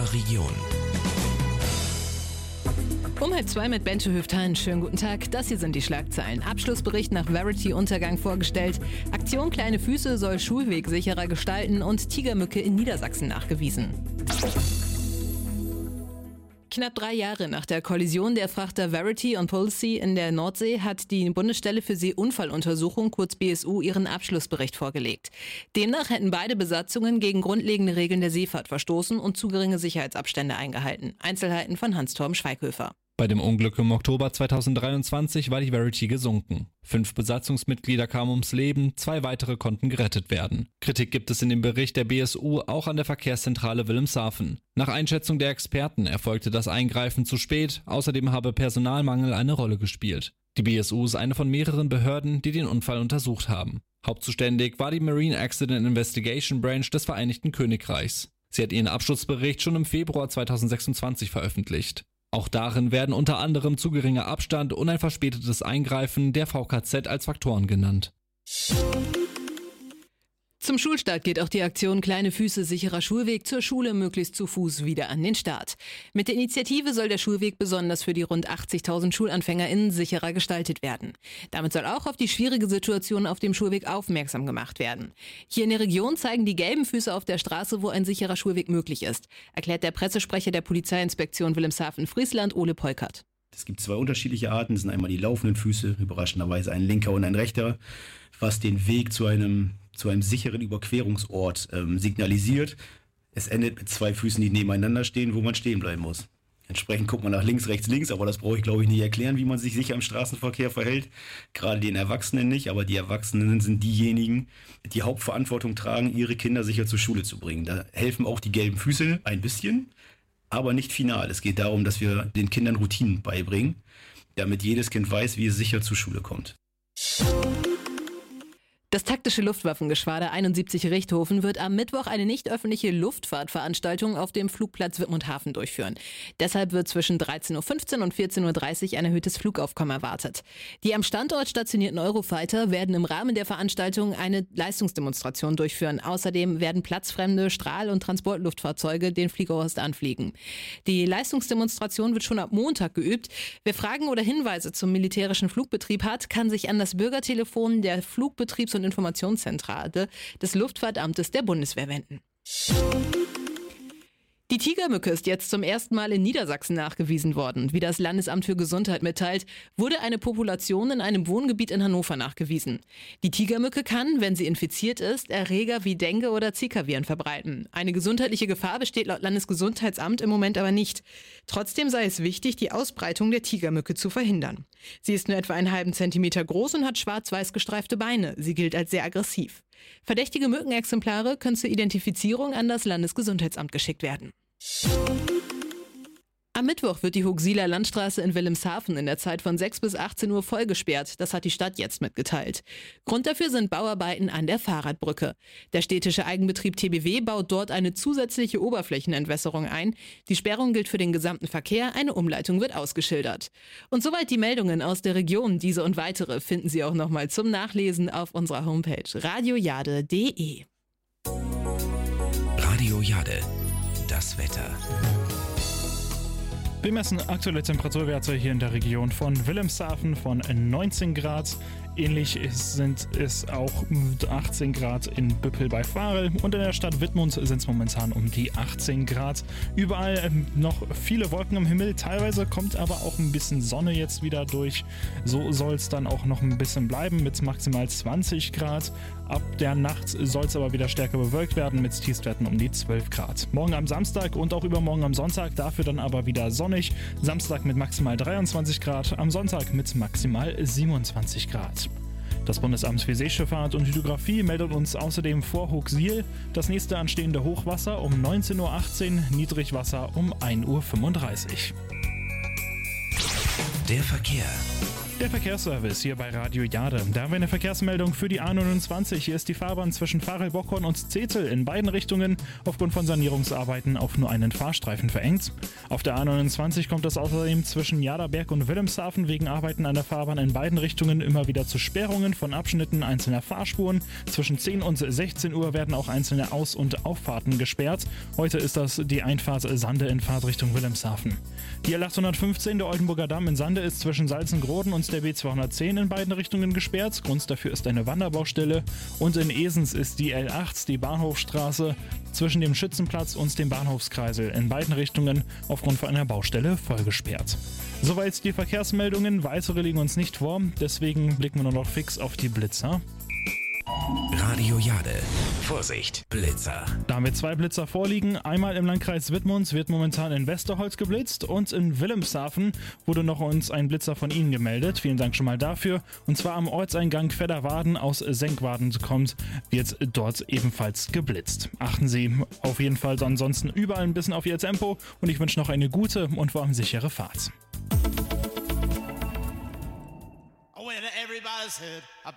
unserer Region. Um 1:30 mit Bente Hüfthein. Schönen guten Tag. Das hier sind die Schlagzeilen. Abschlussbericht nach Verity-Untergang vorgestellt. Aktion Kleine Füße soll Schulweg sicherer gestalten und Tigermücke in Niedersachsen nachgewiesen. Knapp 3 Jahre nach der Kollision der Frachter Verity und Polesea in der Nordsee hat die Bundesstelle für Seeunfalluntersuchung, kurz BSU, ihren Abschlussbericht vorgelegt. Demnach hätten beide Besatzungen gegen grundlegende Regeln der Seefahrt verstoßen und zu geringe Sicherheitsabstände eingehalten. Einzelheiten von Hans-Torben Schweighöfer. Bei dem Unglück im Oktober 2023 war die Verity gesunken. 5 Besatzungsmitglieder kamen ums Leben, 2 weitere konnten gerettet werden. Kritik gibt es in dem Bericht der BSU auch an der Verkehrszentrale Wilhelmshaven. Nach Einschätzung der Experten erfolgte das Eingreifen zu spät, außerdem habe Personalmangel eine Rolle gespielt. Die BSU ist eine von mehreren Behörden, die den Unfall untersucht haben. Hauptzuständig war die Marine Accident Investigation Branch des Vereinigten Königreichs. Sie hat ihren Abschlussbericht schon im Februar 2026 veröffentlicht. Auch darin werden unter anderem zu geringer Abstand und ein verspätetes Eingreifen der VKZ als Faktoren genannt. Zum Schulstart geht auch die Aktion Kleine Füße, sicherer Schulweg zur Schule möglichst zu Fuß wieder an den Start. Mit der Initiative soll der Schulweg besonders für die rund 80.000 SchulanfängerInnen sicherer gestaltet werden. Damit soll auch auf die schwierige Situation auf dem Schulweg aufmerksam gemacht werden. Hier in der Region zeigen die gelben Füße auf der Straße, wo ein sicherer Schulweg möglich ist, erklärt der Pressesprecher der Polizeiinspektion Wilhelmshaven-Friesland, Ole Polkert. Es gibt 2 unterschiedliche Arten. Das sind einmal die laufenden Füße, überraschenderweise ein linker und ein rechter, was den Weg zu einem sicheren Überquerungsort signalisiert. Es endet mit 2 Füßen, die nebeneinander stehen, wo man stehen bleiben muss. Entsprechend guckt man nach links, rechts, links, aber das brauche ich, glaube ich, nicht erklären, wie man sich sicher im Straßenverkehr verhält. Gerade den Erwachsenen nicht, aber die Erwachsenen sind diejenigen, die Hauptverantwortung tragen, ihre Kinder sicher zur Schule zu bringen. Da helfen auch die gelben Füße ein bisschen, aber nicht final. Es geht darum, dass wir den Kindern Routinen beibringen, damit jedes Kind weiß, wie es sicher zur Schule kommt. Das taktische Luftwaffengeschwader 71 Richthofen wird am Mittwoch eine nicht öffentliche Luftfahrtveranstaltung auf dem Flugplatz Wittmundhafen durchführen. Deshalb wird zwischen 13.15 Uhr und 14.30 Uhr ein erhöhtes Flugaufkommen erwartet. Die am Standort stationierten Eurofighter werden im Rahmen der Veranstaltung eine Leistungsdemonstration durchführen. Außerdem werden platzfremde Strahl- und Transportluftfahrzeuge den Fliegerhorst anfliegen. Die Leistungsdemonstration wird schon ab Montag geübt. Wer Fragen oder Hinweise zum militärischen Flugbetrieb hat, kann sich an das Bürgertelefon der Flugbetriebs- und Informationszentrale des Luftfahrtamtes der Bundeswehr wenden. Die Tigermücke ist jetzt zum ersten Mal in Niedersachsen nachgewiesen worden. Wie das Landesamt für Gesundheit mitteilt, wurde eine Population in einem Wohngebiet in Hannover nachgewiesen. Die Tigermücke kann, wenn sie infiziert ist, Erreger wie Dengue- oder Zika-Viren verbreiten. Eine gesundheitliche Gefahr besteht laut Landesgesundheitsamt im Moment aber nicht. Trotzdem sei es wichtig, die Ausbreitung der Tigermücke zu verhindern. Sie ist nur etwa einen halben Zentimeter groß und hat schwarz-weiß gestreifte Beine. Sie gilt als sehr aggressiv. Verdächtige Mückenexemplare können zur Identifizierung an das Landesgesundheitsamt geschickt werden. Am Mittwoch wird die Hugsieler Landstraße in Wilhelmshaven in der Zeit von 6 bis 18 Uhr voll gesperrt. Das hat die Stadt jetzt mitgeteilt. Grund dafür sind Bauarbeiten an der Fahrradbrücke. Der städtische Eigenbetrieb TBW baut dort eine zusätzliche Oberflächenentwässerung ein. Die Sperrung gilt für den gesamten Verkehr, eine Umleitung wird ausgeschildert. Und soweit die Meldungen aus der Region. Diese und weitere finden Sie auch nochmal zum Nachlesen auf unserer Homepage radiojade.de. Radio Jade, das Wetter. Wir messen aktuelle Temperaturwerte hier in der Region von Wilhelmshaven von 19 Grad. Ähnlich sind es auch 18 Grad in Büppel bei Varel und in der Stadt Wittmund sind es momentan um die 18 Grad. Überall noch viele Wolken am Himmel, teilweise kommt aber auch ein bisschen Sonne jetzt wieder durch. So soll es dann auch noch ein bisschen bleiben mit maximal 20 Grad. Ab der Nacht soll es aber wieder stärker bewölkt werden mit Tiefstwerten um die 12 Grad. Morgen am Samstag und auch übermorgen am Sonntag dafür dann aber wieder sonnig. Samstag mit maximal 23 Grad, am Sonntag mit maximal 27 Grad. Das Bundesamt für Seeschifffahrt und Hydrographie meldet uns außerdem vor Hooksiel das nächste anstehende Hochwasser um 19.18 Uhr, Niedrigwasser um 1.35 Uhr. Der Verkehr. Der Verkehrsservice hier bei Radio Jade. Da haben wir eine Verkehrsmeldung für die A29. Hier ist die Fahrbahn zwischen Varel-Bockhorn und Zetel in beiden Richtungen aufgrund von Sanierungsarbeiten auf nur einen Fahrstreifen verengt. Auf der A29 kommt es außerdem zwischen Jaderberg und Wilhelmshaven wegen Arbeiten an der Fahrbahn in beiden Richtungen immer wieder zu Sperrungen von Abschnitten einzelner Fahrspuren. Zwischen 10 und 16 Uhr werden auch einzelne Aus- und Auffahrten gesperrt. Heute ist das die Einfahrt Sande in Fahrtrichtung Wilhelmshaven. Die L815, der Oldenburger Damm in Sande, ist zwischen Salzengroden und der B210 in beiden Richtungen gesperrt. Grund dafür ist eine Wanderbaustelle. Und in Esens ist die L8, die Bahnhofstraße, zwischen dem Schützenplatz und dem Bahnhofskreisel in beiden Richtungen aufgrund von einer Baustelle vollgesperrt. Soweit die Verkehrsmeldungen. Weitere liegen uns nicht vor. Deswegen blicken wir nur noch fix auf die Blitzer. Radio Jade. Vorsicht, Blitzer. Da haben wir 2 Blitzer vorliegen. Einmal im Landkreis Wittmund wird momentan in Westerholz geblitzt und in Wilhelmshaven wurde noch uns ein Blitzer von Ihnen gemeldet. Vielen Dank schon mal dafür. Und zwar am Ortseingang Fedderwaden aus Senkwaden wird dort ebenfalls geblitzt. Achten Sie auf jeden Fall ansonsten überall ein bisschen auf Ihr Tempo und ich wünsche noch eine gute und vor allem sichere Fahrt. When everybody's head